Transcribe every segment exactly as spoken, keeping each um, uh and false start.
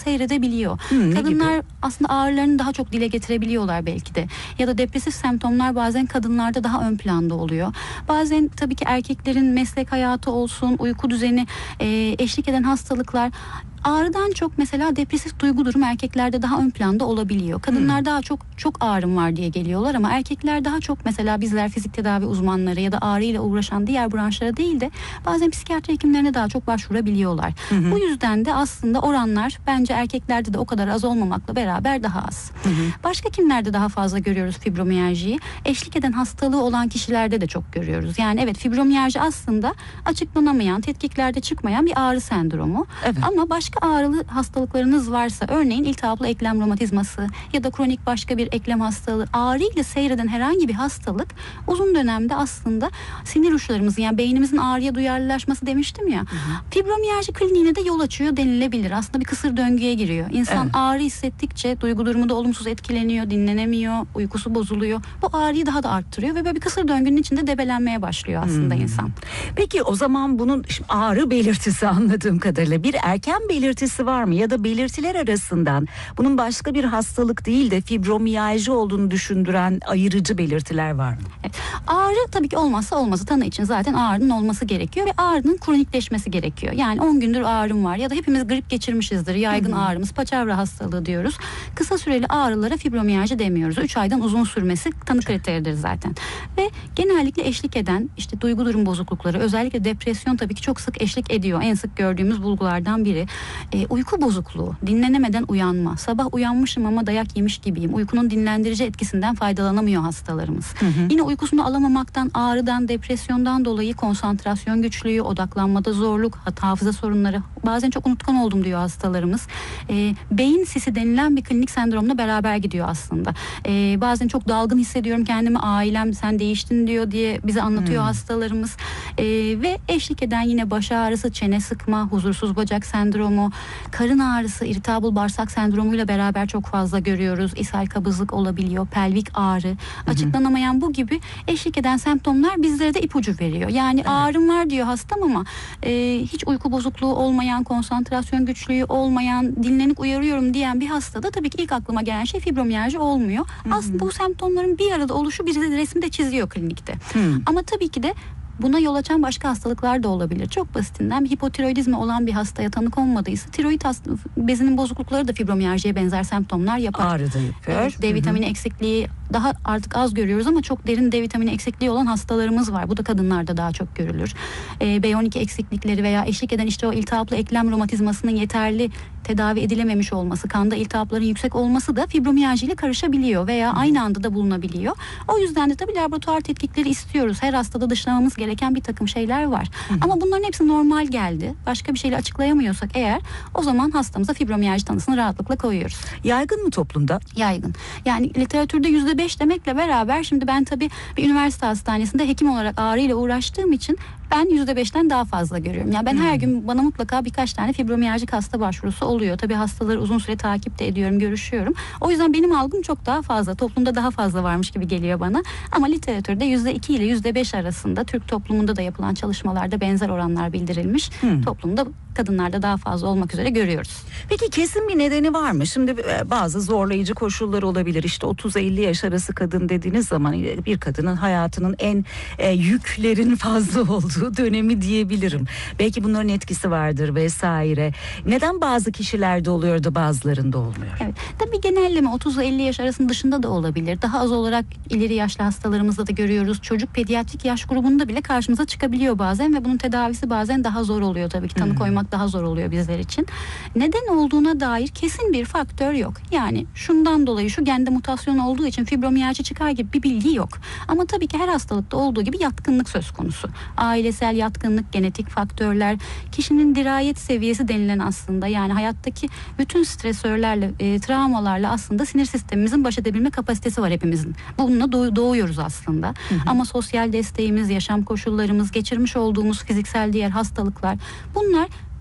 seyredebiliyor. Hmm, Kadınlar aslında ağrılarını daha çok dile getirebiliyorlar belki de. Ya da depresif semptomlar bazen kadınlarda daha ön planda oluyor. Bazen tabii ki erkeklerin meslek hayatı olsun, uyku düzeni, e, eşlik eden hastalıklar, ağrıdan çok mesela depresif duygu durumu erkeklerde daha ön planda olabiliyor. Kadınlar hmm. daha çok çok ağrım var diye geliyorlar ama erkekler daha çok, mesela bizler fizik tedavi uzmanları ya da ağrıyla uğraşan diğer branşlara değil de bazen psikiyatri hekimlerine daha çok başvurabiliyorlar. Hmm. Bu yüzden de aslında oranlar bence erkeklerde de o kadar az olmamakla beraber daha az. Hmm. Başka kimlerde daha fazla görüyoruz fibromiyaljiyi? Eşlik eden hastalığı olan kişilerde de çok görüyoruz. Yani evet, fibromiyalji aslında açıklanamayan, tetkiklerde çıkmayan bir ağrı sendromu. Evet. Ama başka ağrılı hastalıklarınız varsa, örneğin iltihaplı eklem romatizması ya da kronik başka bir eklem hastalığı, ağrıyla seyreden herhangi bir hastalık uzun dönemde aslında sinir uçlarımızın, yani beynimizin ağrıya duyarlılaşması demiştim ya, hı hı. fibromiyalji kliniğine de yol açıyor denilebilir. Aslında bir kısır döngüye giriyor. İnsan evet. ağrı hissettikçe duygu durumu da olumsuz etkileniyor, dinlenemiyor, uykusu bozuluyor. Bu ağrıyı daha da arttırıyor ve böyle bir kısır döngünün içinde debelenmeye başlıyor aslında hmm. insan. Peki o zaman bunun ağrı belirtisi, anladığım kadarıyla bir erken belirtisi var mı? Ya da belirtiler arasından bunun başka bir hastalık değil de fibromiyalji olduğunu düşündüren ayırıcı belirtiler var mı? Evet. Ağrı tabii ki olmazsa olmazı. Tanı için zaten ağrının olması gerekiyor ve ağrının kronikleşmesi gerekiyor. Yani on gündür ağrım var ya da hepimiz grip geçirmişizdir. Yaygın Hı-hı. ağrımız, paçavra hastalığı diyoruz. Kısa süreli ağrılara fibromiyalji demiyoruz. üç aydan uzun sürmesi tanı kriteridir zaten. Ve genellikle eşlik eden işte duygu durum bozuklukları, özellikle depresyon tabii ki çok sık eşlik ediyor. En sık gördüğümüz bulgulardan biri. E, uyku bozukluğu, dinlenemeden uyanma, sabah uyanmışım ama dayak yemiş gibiyim, uykunun dinlendirici etkisinden faydalanamıyor hastalarımız. Hı hı. Yine uykusunu alamamaktan, ağrıdan, depresyondan dolayı konsantrasyon güçlüğü, odaklanmada zorluk, hafıza sorunları, bazen çok unutkan oldum diyor hastalarımız. E, beyin sisi denilen bir klinik sendromla beraber gidiyor aslında. E, bazen çok dalgın hissediyorum kendimi, ailem sen değiştin diyor diye bize anlatıyor hmm. hastalarımız. E, ve eşlik eden yine baş ağrısı, çene sıkma, huzursuz bacak sendromu, karın ağrısı, irritable bağırsak sendromuyla beraber çok fazla görüyoruz. İshal, kabızlık olabiliyor, pelvik ağrı, Hı-hı. açıklanamayan bu gibi eşlik eden semptomlar bizlere de ipucu veriyor. Yani evet. ağrım var diyor hastam ama e, hiç uyku bozukluğu olmayan, konsantrasyon güçlüğü olmayan, dinlenip uyarıyorum diyen bir hastada tabii ki ilk aklıma gelen şey fibromiyalji olmuyor. Hı-hı. Aslında bu semptomların bir arada oluşu bize de resimde çiziyor klinikte. Hı-hı. Ama tabii ki de buna yol açan başka hastalıklar da olabilir. Çok basitinden bir hipotiroidizmi olan bir hastaya tanı konmadıysa tiroid hast- bezinin bozuklukları da fibromiyaljiye benzer semptomlar yapar. Ağrı da yapıyor. Evet, D vitamini Hı-hı. eksikliği daha artık az görüyoruz ama çok derin D vitamini eksikliği olan hastalarımız var. Bu da kadınlarda daha çok görülür. E, B on iki eksiklikleri veya eşlik eden işte o iltihaplı eklem romatizmasının yeterli tedavi edilememiş olması, kanda iltihapların yüksek olması da fibromiyalji ile karışabiliyor veya Hı-hı. aynı anda da bulunabiliyor. O yüzden de tabii laboratuvar tetkikleri istiyoruz. Her hastada dışlamamız gereken bir takım şeyler var. Hı-hı. Ama bunların hepsi normal geldi. Başka bir şeyle açıklayamıyorsak eğer, o zaman hastamıza fibromiyalji tanısını rahatlıkla koyuyoruz. Yaygın mı toplumda? Yaygın. Yani literatürde yüzde beş demekle beraber, şimdi ben tabii bir üniversite hastanesinde hekim olarak ağrıyla uğraştığım için ben yüzde beşten daha fazla görüyorum. Yani ben hmm. her gün bana mutlaka birkaç tane fibromiyalji hasta başvurusu oluyor. Tabii hastaları uzun süre takip de ediyorum, görüşüyorum. O yüzden benim algım çok daha fazla. Toplumda daha fazla varmış gibi geliyor bana. Ama literatürde yüzde iki ile yüzde beş arasında, Türk toplumunda da yapılan çalışmalarda benzer oranlar bildirilmiş. Hmm. Toplumda kadınlarda daha fazla olmak üzere görüyoruz. Peki kesin bir nedeni var mı? Şimdi bazı zorlayıcı koşullar olabilir. İşte otuz elli yaş arası kadın dediğiniz zaman bir kadının hayatının en e, yüklerin fazla olduğu dönemi diyebilirim. Belki bunların etkisi vardır vesaire. Neden bazı kişilerde oluyor da bazılarında olmuyor? Evet. Tabii genelleme otuz elli yaş arasının dışında da olabilir. Daha az olarak ileri yaşlı hastalarımızda da görüyoruz. Çocuk pediatrik yaş grubunda bile karşımıza çıkabiliyor bazen ve bunun tedavisi bazen daha zor oluyor tabii ki. Tanı hmm. koymak daha zor oluyor bizler için. Neden olduğuna dair kesin bir faktör yok. Yani şundan dolayı şu gende mutasyon olduğu için fibromiyalji çıkar gibi bir bilgi yok. Ama tabii ki her hastalıkta olduğu gibi yatkınlık söz konusu. Ailesel yatkınlık, genetik faktörler, kişinin dirayet seviyesi denilen aslında, yani hayattaki bütün stresörlerle, e, travmalarla aslında sinir sistemimizin baş edebilme kapasitesi var hepimizin. Bununla doğ- doğuyoruz aslında. Hı hı. Ama sosyal desteğimiz, yaşam koşullarımız, geçirmiş olduğumuz fiziksel diğer hastalıklar, bunlar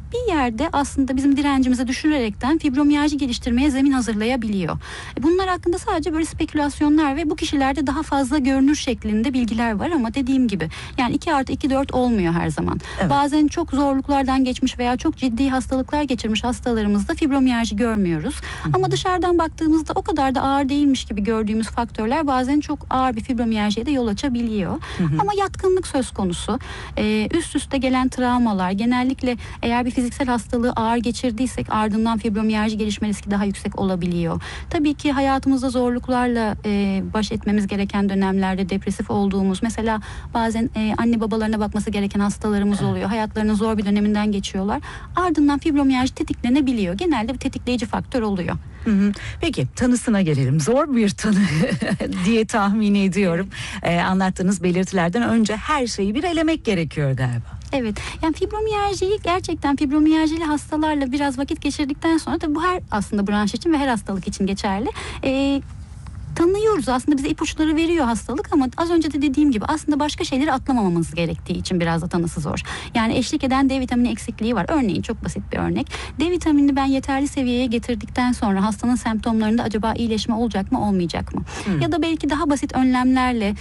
bir yerde aslında bizim direncimizi düşürerekten fibromiyalji geliştirmeye zemin hazırlayabiliyor. Bunlar hakkında sadece böyle spekülasyonlar ve bu kişilerde daha fazla görünür şeklinde bilgiler var ama dediğim gibi yani iki artı iki dört olmuyor her zaman. Evet. Bazen çok zorluklardan geçmiş veya çok ciddi hastalıklar geçirmiş hastalarımızda fibromiyalji görmüyoruz. Hı hı. Ama dışarıdan baktığımızda o kadar da ağır değilmiş gibi gördüğümüz faktörler bazen çok ağır bir fibromiyaljiye de yol açabiliyor. Hı hı. Ama yatkınlık söz konusu. Ee, üst üste gelen travmalar, genellikle eğer bir fiziksel hastalığı ağır geçirdiysek ardından fibromiyalji gelişme riski daha yüksek olabiliyor. Tabii ki hayatımızda zorluklarla e, baş etmemiz gereken dönemlerde depresif olduğumuz, mesela bazen e, anne babalarına bakması gereken hastalarımız oluyor. Hayatlarının zor bir döneminden geçiyorlar. Ardından fibromiyalji tetiklenebiliyor. Genelde bir tetikleyici faktör oluyor. Hı hı. Peki tanısına gelelim. Zor bir tanı diye tahmin ediyorum. Ee, anlattığınız belirtilerden önce her şeyi bir elemek gerekiyor galiba. Evet. Yani fibromiyaljiyi gerçekten fibromiyajili hastalarla biraz vakit geçirdikten sonra, tabii bu her aslında branş için ve her hastalık için geçerli. Ee, tanıyoruz, aslında bize ipuçları veriyor hastalık ama az önce de dediğim gibi aslında başka şeyleri atlamamamız gerektiği için biraz da tanısı zor. Yani eşlik eden D vitamini eksikliği var. Örneğin çok basit bir örnek. D vitaminini ben yeterli seviyeye getirdikten sonra hastanın semptomlarında acaba iyileşme olacak mı olmayacak mı? Hmm. Ya da belki daha basit önlemlerle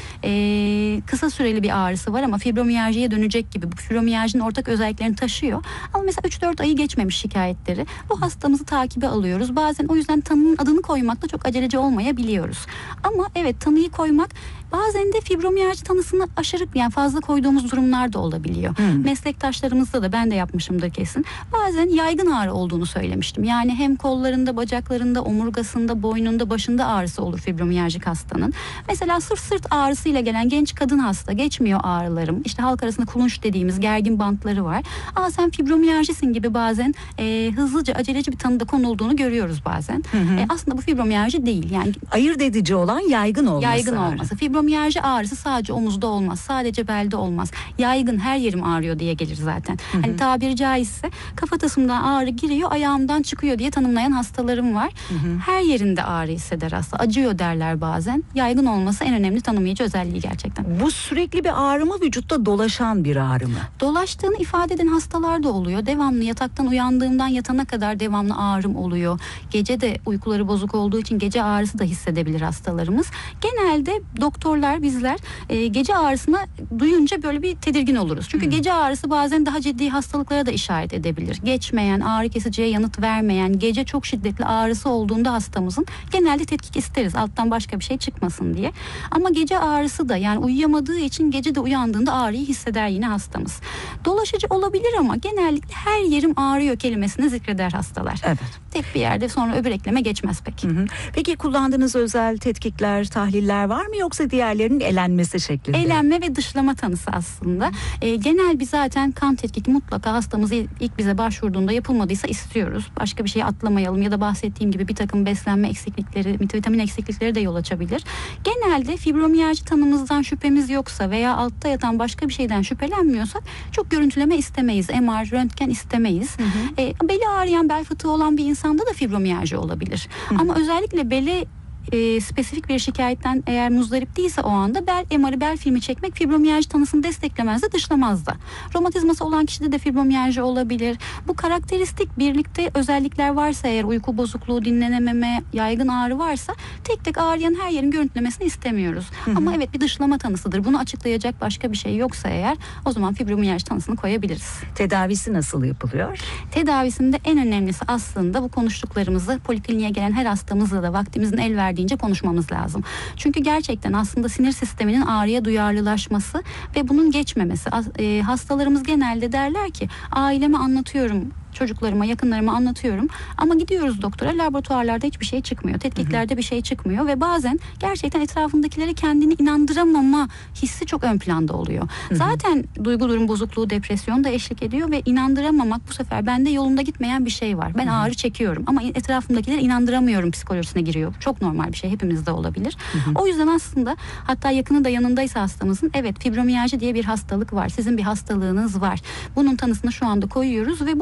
e, kısa süreli bir ağrısı var ama fibromiyaljiye dönecek gibi. Bu fibromiyajinin ortak özelliklerini taşıyor. Ama mesela üç dört ayı geçmemiş şikayetleri. Bu hastamızı takibe alıyoruz. Bazen o yüzden tanının adını koymakta çok aceleci olmayabiliyoruz. Ama evet, tanıyı koymak bazen de fibromiyalji tanısını aşırı yani fazla koyduğumuz durumlar da olabiliyor. Hmm. Meslektaşlarımızda da, ben de yapmışımdır kesin. Bazen yaygın ağrı olduğunu söylemiştim. Yani hem kollarında, bacaklarında, omurgasında, boynunda, başında ağrısı olur fibromiyajik hastanın. Mesela sırf sırt ağrısıyla gelen genç kadın hasta, geçmiyor ağrılarım. İşte halk arasında kulunç dediğimiz gergin bantları var. Aa, sen fibromiyaljisin gibi bazen e, hızlıca aceleci bir tanıda konulduğunu görüyoruz bazen. Hı hı. E, aslında bu fibromiyalji değil. Yani ayırt edici olan yaygın olması. Yaygın olması. Fibromiyalji ağrısı sadece omuzda olmaz. Sadece belde olmaz. Yaygın, her yerim ağrıyor diye gelir zaten. Hı hı. Hani tabiri caizse kafatasımdan ağrı giriyor, ayağımdan çıkıyor diye tanımlayan hastalarım var. Hı hı. Her yerinde ağrı hisseder hasta. Acıyor derler bazen. Yaygın olması en önemli tanımlayıcı özelliği gerçekten. Bu sürekli bir ağrı mı, vücutta dolaşan bir ağrı mı? Dolaştığını ifade eden hastalar da oluyor. Devamlı yataktan uyandığımdan yatana kadar devamlı ağrım oluyor. Gece de uykuları bozuk olduğu için gece ağrısı da hissedebilir hastalarımız. Genelde doktorlar, bizler e, gece ağrısını duyunca böyle bir tedirgin oluruz. Çünkü hmm. gece ağrısı bazen daha ciddi hastalıklara da işaret edebilir. Geçmeyen, ağrı kesiciye yanıt vermeyen, gece çok şiddetli ağrısı olduğunda hastamızın genelde tetkik isteriz. Alttan başka bir şey çıkmasın diye. Ama gece ağrısı da, yani uyuyamadığı için gece de uyandığında ağrıyı hisseder yine hastamız. Dolaşıcı olabilir ama genellikle her yerim ağrıyor kelimesini zikreder hastalar. Evet. Tek bir yerde, sonra öbür ekleme geçmez pek. Hı hı. Peki kullandığınız özel tetkikler, tahliller var mı, yoksa diğerlerinin elenmesi şeklinde? Elenme ve dışlama tanısı aslında. E, genel bir zaten kan tetkiki mutlaka hastamız ilk bize başvurduğunda yapılmadıysa istiyoruz. Başka bir şey atlamayalım ya da bahsettiğim gibi bir takım beslenme eksiklikleri, vitamin eksiklikleri de yol açabilir. Genelde fibromiyalji tanımızdan şüphemiz yoksa veya altta yatan başka bir şeyden şüphelenmiyorsak çok görüntüleme istemeyiz. M R, röntgen istemeyiz. Hı hı. E, beli ağrıyan, bel fıtığı olan bir insanda da fibromiyalji olabilir. Hı hı. Ama özellikle beli E, spesifik bir şikayetten eğer muzdarip değilse o anda bel M R'ı, bel filmi çekmek fibromiyalji tanısını desteklemez de dışlamaz da. Romatizması olan kişide de fibromiyalji olabilir. Bu karakteristik birlikte özellikler varsa eğer, uyku bozukluğu, dinlenememe, yaygın ağrı varsa tek tek ağrıyan her yerin görüntülemesini istemiyoruz. Hı hı. Ama evet, bir dışlama tanısıdır. Bunu açıklayacak başka bir şey yoksa eğer, o zaman fibromiyalji tanısını koyabiliriz. Tedavisi nasıl yapılıyor? Tedavisinde en önemlisi aslında bu konuştuklarımızı polikliniğe gelen her hastamızla da vaktimizin el verdiği deyince konuşmamız lazım. Çünkü gerçekten aslında sinir sisteminin ağrıya duyarlılaşması ve bunun geçmemesi. E, hastalarımız genelde derler ki, aileme anlatıyorum, çocuklarıma, yakınlarıma anlatıyorum ama gidiyoruz doktora, laboratuvarlarda hiçbir şey çıkmıyor. Tetkiklerde hı hı. bir şey çıkmıyor ve bazen gerçekten etrafındakileri kendini inandıramama hissi çok ön planda oluyor. Hı hı. Zaten duygu durum bozukluğu, depresyon da eşlik ediyor ve inandıramamak, bu sefer bende yolunda gitmeyen bir şey var. Ben hı hı. ağrı çekiyorum ama etrafımdakileri inandıramıyorum psikolojisine giriyor. Çok normal bir şey, hepimizde olabilir. Hı hı. O yüzden aslında, hatta yakını da yanındaysa hastamızın, evet fibromiyalji diye bir hastalık var. Sizin bir hastalığınız var. Bunun tanısını şu anda koyuyoruz ve bu biraz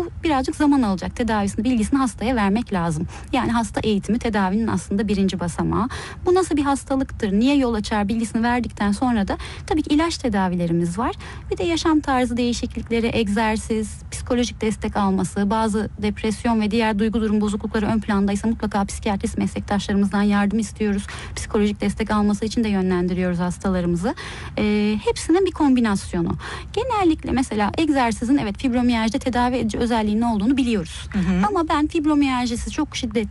birazcık zaman alacak. Tedavisini, bilgisini hastaya vermek lazım. Yani hasta eğitimi tedavinin aslında birinci basamağı. Bu nasıl bir hastalıktır, niye yol açar bilgisini verdikten sonra da tabii ki ilaç tedavilerimiz var. Bir de yaşam tarzı değişiklikleri, egzersiz, psikolojik destek alması, bazı depresyon ve diğer duygu durum bozuklukları ön plandaysa mutlaka psikiyatrist meslektaşlarımızdan yardım istiyoruz. Psikolojik destek alması için de yönlendiriyoruz hastalarımızı. E, hepsinin bir kombinasyonu. Genellikle mesela egzersizin evet fibromiyajda tedavi edici özelliğinin olduğunu biliyoruz. Hı hı. Ama ben fibromiyajisi çok şiddetli